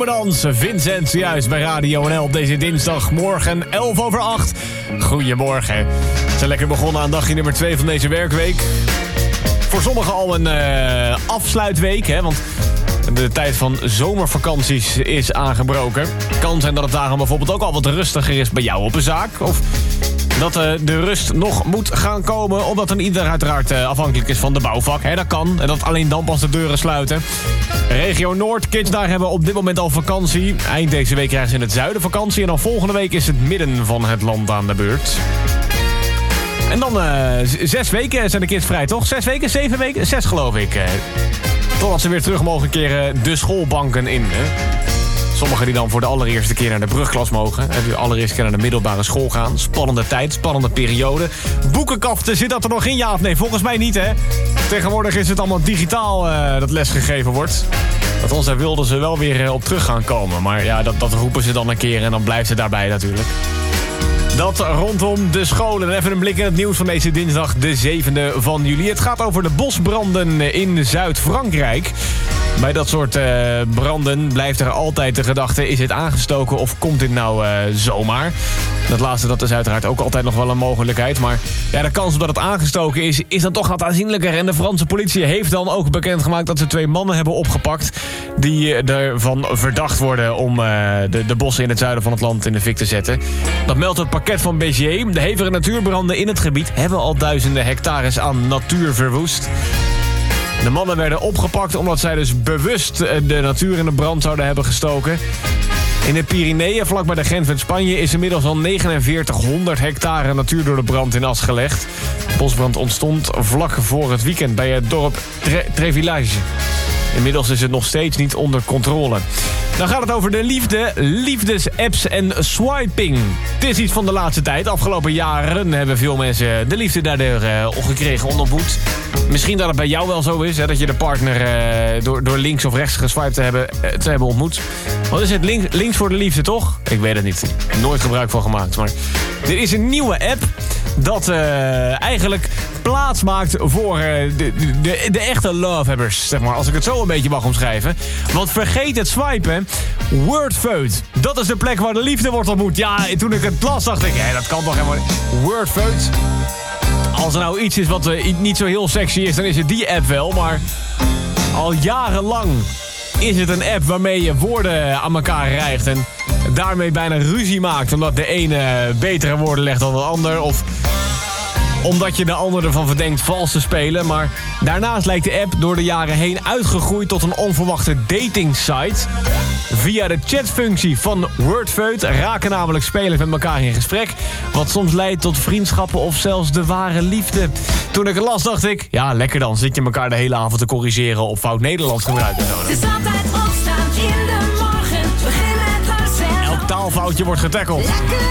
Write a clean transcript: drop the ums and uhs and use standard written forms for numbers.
Zomerdans, Vincent, juist bij Radio NL op deze dinsdagmorgen 11:08. Goedemorgen. We zijn lekker begonnen aan dagje nummer 2 van deze werkweek. Voor sommigen al een afsluitweek, hè, want de tijd van zomervakanties is aangebroken. Kan zijn dat het daarom bijvoorbeeld ook al wat rustiger is bij jou op een zaak. Of dat de rust nog moet gaan komen, omdat een ieder uiteraard afhankelijk is van de bouwvak. Hè, dat kan. En dat alleen dan pas de deuren sluiten. Regio Noord, kids daar hebben op dit moment al vakantie. Eind deze week krijgen ze in het zuiden vakantie. En dan volgende week is het midden van het land aan de beurt. En dan 6 weken zijn de kids vrij, toch? 6 weken, 7 weken? 6 geloof ik. Totdat ze weer terug mogen keren de schoolbanken in. Hè? Sommigen die dan voor de allereerste keer naar de brugklas mogen. En de allereerste keer naar de middelbare school gaan. Spannende tijd, spannende periode. Boekenkaften, zit dat er nog in? Ja of nee? Volgens mij niet, hè? Tegenwoordig is het allemaal digitaal dat lesgegeven wordt. Althans, daar wilden ze wel weer op terug gaan komen. Maar ja, dat roepen ze dan een keer en dan blijft het daarbij natuurlijk. Dat rondom de scholen. Even een blik in het nieuws van deze dinsdag, de 7e van juli. Het gaat over de bosbranden in Zuid-Frankrijk. Bij dat soort branden blijft er altijd de gedachte: is het aangestoken of komt dit nou zomaar? Dat laatste, dat is uiteraard ook altijd nog wel een mogelijkheid. Maar ja, de kans op dat het aangestoken is dan toch wat aanzienlijker. En de Franse politie heeft dan ook bekendgemaakt dat ze 2 mannen hebben opgepakt die ervan verdacht worden om de bossen in het zuiden van het land in de fik te zetten. Dat meldt het pakket van Béziers. De hevige natuurbranden in het gebied hebben al duizenden hectares aan natuur verwoest. De mannen werden opgepakt omdat zij dus bewust de natuur in de brand zouden hebben gestoken. In de Pyreneeën, vlakbij de grens met Spanje, is inmiddels al 4900 hectare natuur door de brand in as gelegd. De bosbrand ontstond vlak voor het weekend bij het dorp Trevillage. Inmiddels is het nog steeds niet onder controle. Dan gaat het over de liefde, liefdesapps en swiping. Het is iets van de laatste tijd. Afgelopen jaren hebben veel mensen de liefde daardoor gekregen, ondervoed. Misschien dat het bij jou wel zo is, hè, dat je de partner door links of rechts geswiped te hebben ontmoet. Wat is het? Links voor de liefde, toch? Ik weet het niet. Nooit gebruik van gemaakt. Maar er is een nieuwe app dat eigenlijk plaats maakt voor de echte lovehebbers, zeg maar. Als ik het zo een beetje mag omschrijven. Want vergeet het swipen. Wordfeud. Dat is de plek waar de liefde wordt ontmoet. Ja, toen ik het las, dacht ik, dat kan toch helemaal niet. Wordfeud. Als er nou iets is wat niet zo heel sexy is, dan is het die app wel. Maar al jarenlang is het een app waarmee je woorden aan elkaar rijgt en daarmee bijna ruzie maakt, omdat de ene betere woorden legt dan de ander, of omdat je de ander ervan verdenkt vals te spelen. Maar daarnaast lijkt de app door de jaren heen uitgegroeid tot een onverwachte datingsite. Via de chatfunctie van Wordfeud raken namelijk spelers met elkaar in gesprek, wat soms leidt tot vriendschappen of zelfs de ware liefde. Toen ik het las, dacht ik, ja, lekker dan. Zit je elkaar de hele avond te corrigeren op fout Nederlands gebruiken. Het is altijd opstaan in de morgen. Begin met Lars en elk taalfoutje wordt getackeld. lekker